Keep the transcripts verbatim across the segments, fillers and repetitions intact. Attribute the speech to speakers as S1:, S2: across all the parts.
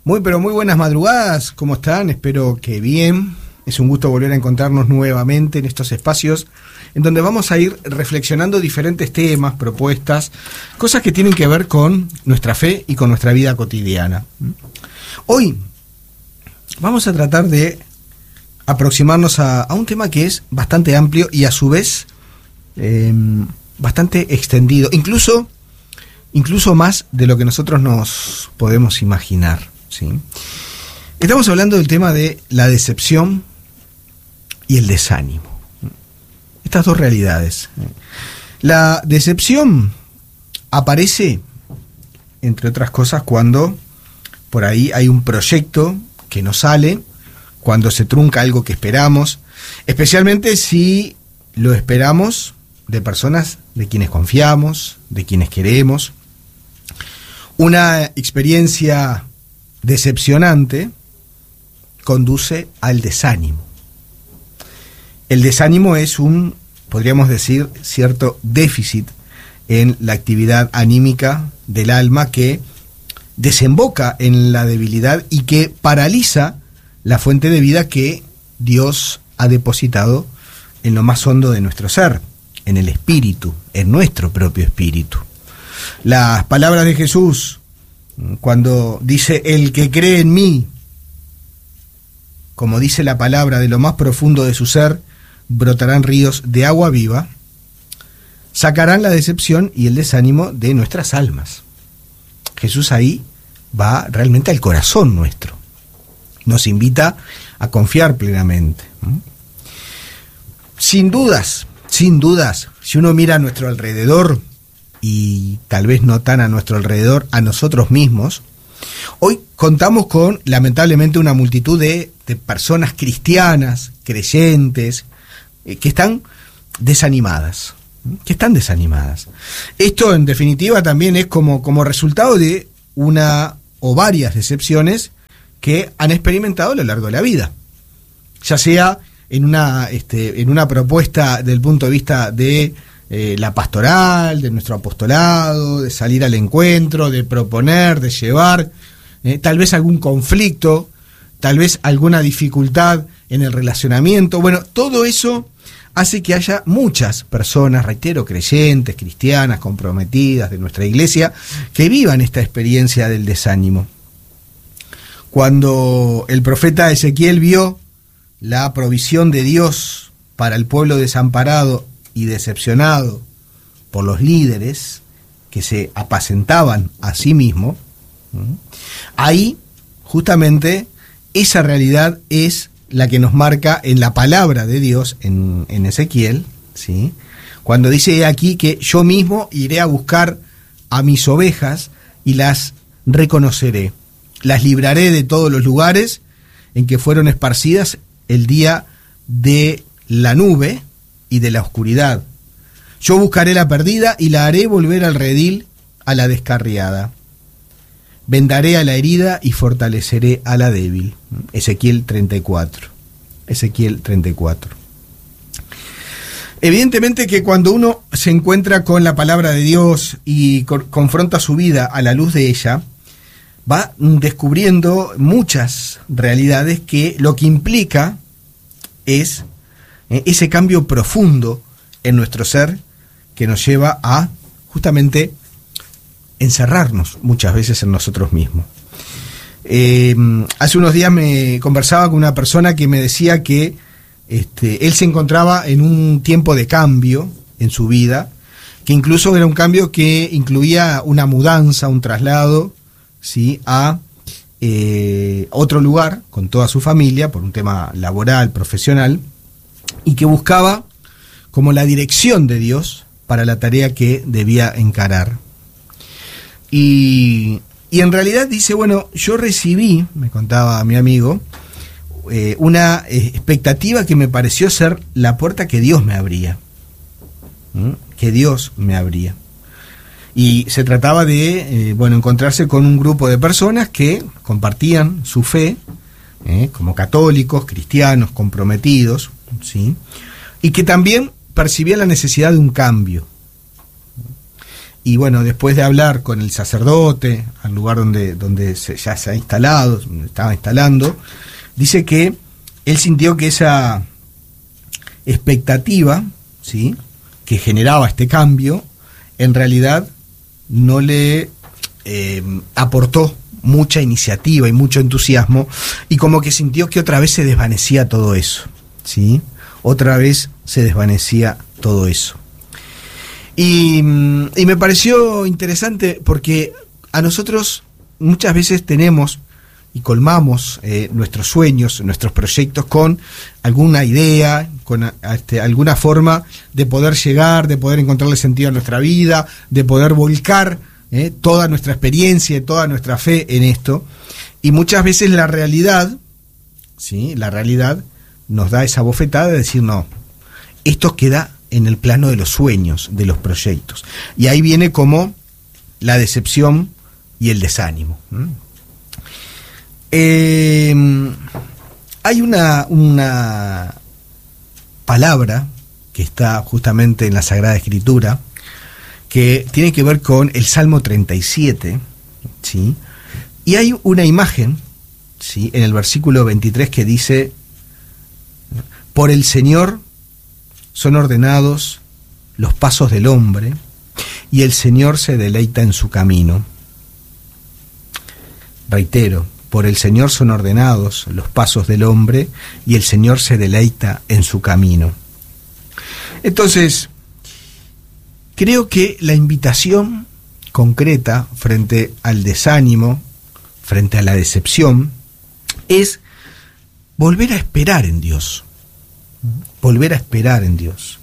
S1: Muy, pero muy buenas madrugadas, ¿cómo están? Espero que bien. Es un gusto volver a encontrarnos nuevamente en estos espacios en donde vamos a ir reflexionando diferentes temas, propuestas, cosas que tienen que ver con nuestra fe y con nuestra vida cotidiana. Hoy vamos a tratar de aproximarnos a, a un tema que es bastante amplio y a su vez eh, bastante extendido, incluso, incluso más de lo que nosotros nos podemos imaginar, ¿sí? Estamos hablando del tema de la decepción y el desánimo. Estas dos realidades. La decepción aparece, entre otras cosas, cuando por ahí hay un proyecto que no sale, cuando se trunca algo que esperamos, especialmente si lo esperamos de personas de quienes confiamos, de quienes queremos. Una experiencia decepcionante conduce al desánimo. El desánimo es un, podríamos decir, cierto déficit en la actividad anímica del alma que desemboca en la debilidad y que paraliza la fuente de vida que Dios ha depositado en lo más hondo de nuestro ser, en el espíritu, en nuestro propio espíritu. Las palabras de Jesús, cuando dice, el que cree en mí, como dice la palabra, de lo más profundo de su ser, brotarán ríos de agua viva, sacarán la decepción y el desánimo de nuestras almas. Jesús ahí va realmente al corazón nuestro. Nos invita a confiar plenamente. Sin dudas, sin dudas, si uno mira a nuestro alrededor, y tal vez no tan a nuestro alrededor, a nosotros mismos, hoy contamos con, lamentablemente, una multitud de, de personas cristianas, creyentes, eh, que están desanimadas, que están desanimadas. Esto, en definitiva, también es como, como resultado de una o varias decepciones que han experimentado a lo largo de la vida, ya sea en una, este, en una propuesta del punto de vista de eh, la pastoral, de nuestro apostolado, de salir al encuentro, de proponer, de llevar, eh, tal vez algún conflicto, tal vez alguna dificultad en el relacionamiento. Bueno, todo eso hace que haya muchas personas, reitero, creyentes, cristianas, comprometidas de nuestra iglesia, que vivan esta experiencia del desánimo. Cuando el profeta Ezequiel vio la provisión de Dios para el pueblo desamparado y decepcionado por los líderes que se apacentaban a sí mismos, ahí justamente esa realidad es la que nos marca en la palabra de Dios, en, en Ezequiel, ¿sí? Cuando dice aquí que yo mismo iré a buscar a mis ovejas y las reconoceré, las libraré de todos los lugares en que fueron esparcidas el día de la nube y de la oscuridad. Yo buscaré la perdida y la haré volver al redil a la descarriada. Vendaré a la herida y fortaleceré a la débil. Ezequiel treinta y cuatro. Ezequiel treinta y cuatro. Evidentemente que cuando uno se encuentra con la palabra de Dios y co- confronta su vida a la luz de ella, va descubriendo muchas realidades que lo que implica es eh, ese cambio profundo en nuestro ser que nos lleva a justamente encerrarnos muchas veces en nosotros mismos. Eh, hace unos días me conversaba con una persona que me decía que este, él se encontraba en un tiempo de cambio en su vida, que incluso era un cambio que incluía una mudanza, un traslado, ¿sí?, a eh, otro lugar con toda su familia por un tema laboral, profesional, y que buscaba como la dirección de Dios para la tarea que debía encarar. Y, y en realidad dice, bueno, yo recibí, me contaba mi amigo, eh, una expectativa que me pareció ser la puerta que Dios me abría, ¿Mm? que Dios me abría. Y se trataba de, eh, bueno, encontrarse con un grupo de personas que compartían su fe, eh, como católicos, cristianos, comprometidos, ¿sí?, y que también percibían la necesidad de un cambio. y bueno, después de hablar con el sacerdote, al lugar donde, donde se, ya se ha instalado, donde estaba instalando, dice que él sintió que esa expectativa, ¿sí?, que generaba este cambio, en realidad no le eh, aportó mucha iniciativa y mucho entusiasmo, y como que sintió que otra vez se desvanecía todo eso, ¿sí? Otra vez se desvanecía todo eso. Y, y me pareció interesante porque a nosotros muchas veces tenemos y colmamos eh, nuestros sueños, nuestros proyectos con alguna idea, con este, alguna forma de poder llegar, de poder encontrarle sentido a nuestra vida, de poder volcar eh, toda nuestra experiencia y toda nuestra fe en esto. Y muchas veces la realidad, ¿sí?, la realidad nos da esa bofetada de decir, no, esto queda en el plano de los sueños, de los proyectos. Y ahí viene como la decepción y el desánimo. ¿Mm? Eh, hay una, una palabra que está justamente en la Sagrada Escritura que tiene que ver con el Salmo treinta y siete, ¿sí? Y hay una imagen, ¿sí?, en el versículo veintitrés que dice: por el Señor son ordenados los pasos del hombre, y el Señor se deleita en su camino. Reitero, por el Señor son ordenados los pasos del hombre, y el Señor se deleita en su camino. Entonces, creo que la invitación concreta frente al desánimo, frente a la decepción, es volver a esperar en Dios. Volver a esperar en Dios.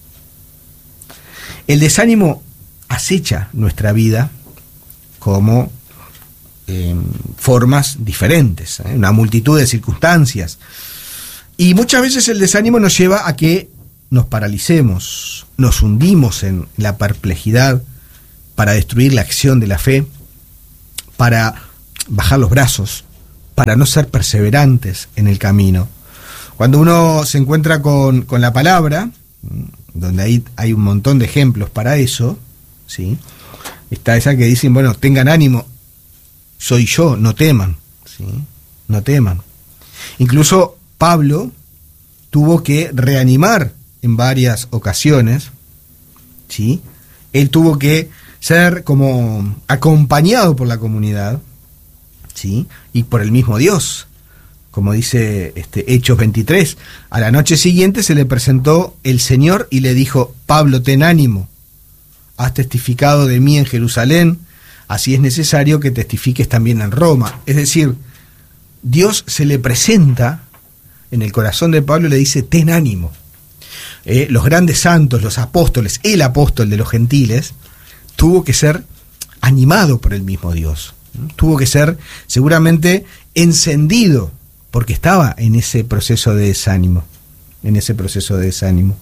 S1: El desánimo acecha nuestra vida como eh, formas diferentes, ¿eh? una multitud de circunstancias. Y muchas veces el desánimo nos lleva a que nos paralicemos, nos hundimos en la perplejidad para destruir la acción de la fe, para bajar los brazos, para no ser perseverantes en el camino. Cuando uno se encuentra con, con la palabra, donde ahí hay un montón de ejemplos para eso, ¿sí?, está esa que dicen, bueno, tengan ánimo, soy yo, no teman, ¿sí?, no teman. Incluso Pablo tuvo que reanimar en varias ocasiones, ¿sí? Él tuvo que ser como acompañado por la comunidad, ¿sí?, y por el mismo Dios. Como dice este, Hechos veintitrés, a la noche siguiente se le presentó el Señor y le dijo: Pablo, ten ánimo, has testificado de mí en Jerusalén, así es necesario que testifiques también en Roma. Es decir, Dios se le presenta en el corazón de Pablo y le dice: ten ánimo. Eh, los grandes santos, los apóstoles, el apóstol de los gentiles, tuvo que ser animado por el mismo Dios. Tuvo que ser seguramente encendido, porque estaba en ese proceso de desánimo, en ese proceso de desánimo.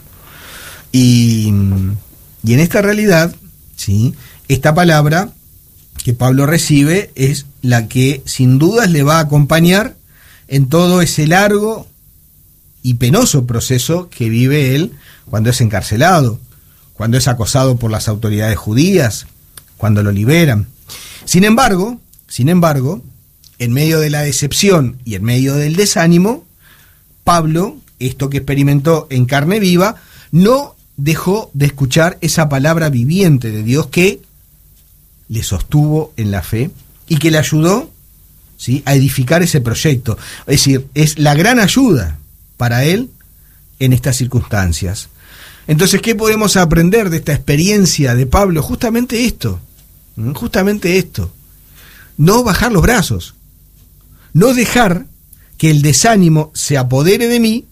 S1: Y, y en esta realidad, ¿sí?, esta palabra que Pablo recibe es la que sin dudas le va a acompañar en todo ese largo y penoso proceso que vive él cuando es encarcelado, cuando es acosado por las autoridades judías, cuando lo liberan. Sin embargo, sin embargo, en medio de la decepción y en medio del desánimo, Pablo, esto que experimentó en carne viva, no dejó de escuchar esa palabra viviente de Dios que le sostuvo en la fe y que le ayudó, ¿sí?, a edificar ese proyecto. Es decir, es la gran ayuda para él en estas circunstancias. Entonces, ¿qué podemos aprender de esta experiencia de Pablo? Justamente esto, justamente esto. No bajar los brazos. No dejar que el desánimo se apodere de mí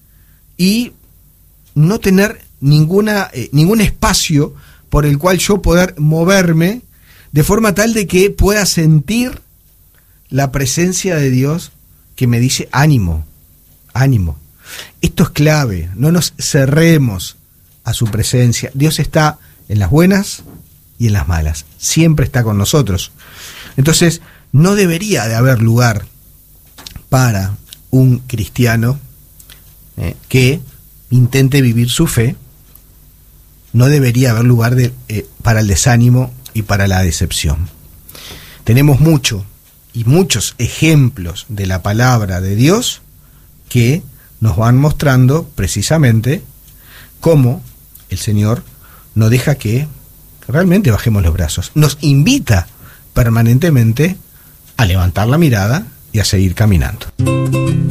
S1: y no tener ninguna, eh, ningún espacio por el cual yo poder moverme de forma tal de que pueda sentir la presencia de Dios que me dice: ánimo, ánimo. Esto es clave, no nos cerremos a su presencia. Dios está en las buenas y en las malas, siempre está con nosotros. Entonces, no debería de haber lugar para un cristiano eh, que intente vivir su fe no debería haber lugar de, eh, para el desánimo y para la decepción. Tenemos mucho y muchos ejemplos de la palabra de Dios que nos van mostrando precisamente cómo el Señor no deja que realmente bajemos los brazos. Nos invita permanentemente a levantar la mirada y a seguir caminando.